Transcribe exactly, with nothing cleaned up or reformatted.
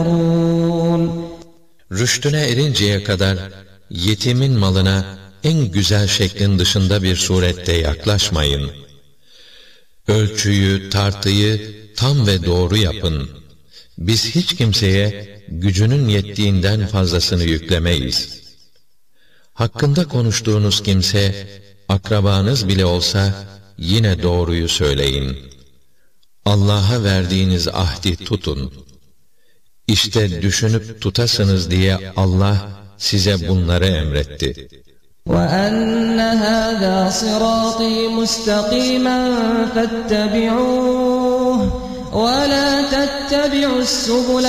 Rüştüne erinceye kadar yetimin malına en güzel şeklin dışında bir surette yaklaşmayın. Ölçüyü, tartıyı tam ve doğru yapın. Biz hiç kimseye gücünün yettiğinden fazlasını yüklemeyiz. Hakkında konuştuğunuz kimse, akrabanız bile olsa yine doğruyu söyleyin. Allah'a verdiğiniz ahdi tutun. İşte düşünüp tutasınız diye Allah size bunları emretti. وَأَنَّ هَذَا صِرَاطِي مُسْتَقِيمًا فَاتَّبِعُوهُ وَلَا تَتَّبِعُوا السُّبُلَ